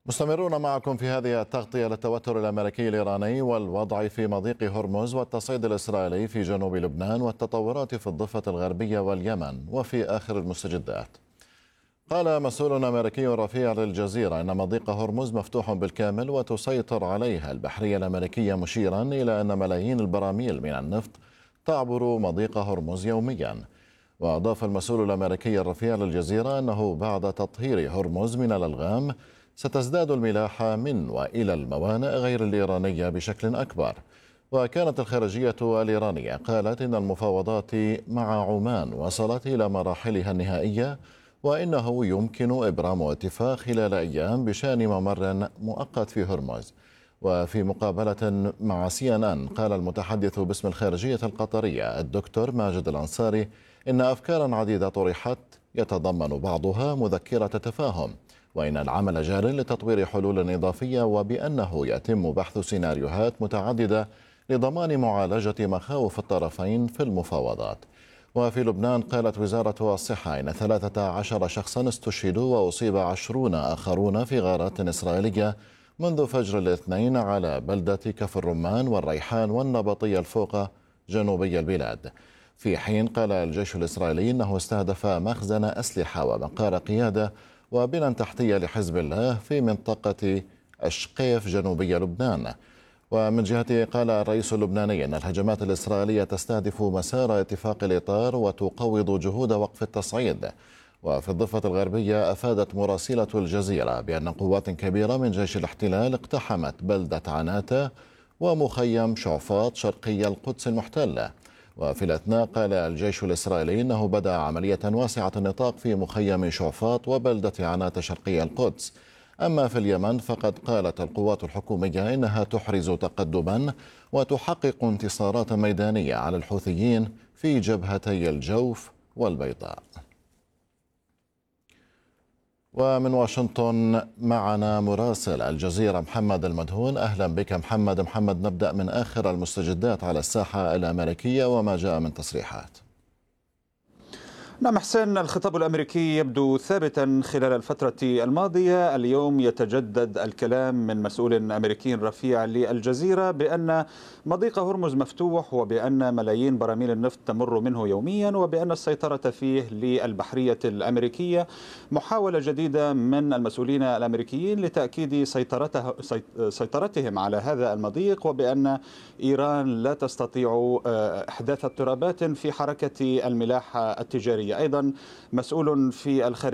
مستمرون معكم في هذه التغطية للتوتر الأمريكي الإيراني والوضع في مضيق هرمز والتصعيد الإسرائيلي في جنوب لبنان والتطورات في الضفة الغربية واليمن وفي آخر المستجدات. قال مسؤول أمريكي رفيع للجزيرة إن مضيق هرمز مفتوح بالكامل وتسيطر عليه البحرية الأمريكية، مشيرا إلى أن ملايين البراميل من النفط تعبر مضيق هرمز يوميا. وأضاف المسؤول الأمريكي الرفيع للجزيرة أنه بعد تطهير هرمز من الألغام ستزداد الملاحة من وإلى الموانئ غير الإيرانية بشكل أكبر. وكانت الخارجية الإيرانية قالت إن المفاوضات مع عمان وصلت إلى مراحلها النهائية، وإنه يمكن إبرام اتفاق خلال أيام بشأن ممر مؤقت في هرمز. وفي مقابلة مع CNN قال المتحدث باسم الخارجية القطرية الدكتور ماجد الأنصاري إن أفكارا عديدة طرحت يتضمن بعضها مذكرة تفاهم، وإن العمل جار لتطوير حلول إضافية، وبأنه يتم بحث سيناريوهات متعددة لضمان معالجة مخاوف الطرفين في المفاوضات. وفي لبنان قالت وزارة الصحة إن 13 شخصا استشهدوا وأصيب 20 آخرون في غارات إسرائيلية منذ فجر الاثنين على بلدة كفر الرمان والريحان والنبطية الفوقة جنوبي البلاد. في حين قال الجيش الإسرائيلي أنه استهدف مخزن أسلحة ومقار قيادة وبنى تحتية لحزب الله في منطقة أشقيف جنوبي لبنان. ومن جهته قال الرئيس اللبناني أن الهجمات الإسرائيلية تستهدف مسار اتفاق الإطار وتقوض جهود وقف التصعيد. وفي الضفة الغربية أفادت مراسلة الجزيرة بأن قوات كبيرة من جيش الاحتلال اقتحمت بلدة عناتة ومخيم شعفاط شرقي القدس المحتلة. وفي الأثناء قال الجيش الإسرائيلي أنه بدأ عملية واسعة النطاق في مخيم شعفاط وبلدة عناتة شرقي القدس. أما في اليمن فقد قالت القوات الحكومية إنها تحرز تقدما وتحقق انتصارات ميدانية على الحوثيين في جبهتي الجوف والبيضاء. ومن واشنطن معنا مراسل الجزيرة محمد المدهون. أهلا بك محمد، نبدأ من آخر المستجدات على الساحة الأمريكية وما جاء من تصريحات. نعم حسين، الخطاب الأمريكي يبدو ثابتا خلال الفترة الماضية. اليوم يتجدد الكلام من مسؤول أمريكي رفيع للجزيرة بأن مضيق هرمز مفتوح، وبأن ملايين براميل النفط تمر منه يوميا، وبأن السيطرة فيه للبحرية الأمريكية. محاولة جديدة من المسؤولين الأمريكيين لتأكيد سيطرتهم على هذا المضيق، وبأن إيران لا تستطيع إحداث اضطرابات في حركة الملاحة التجارية. أيضا مسؤول في الخارجية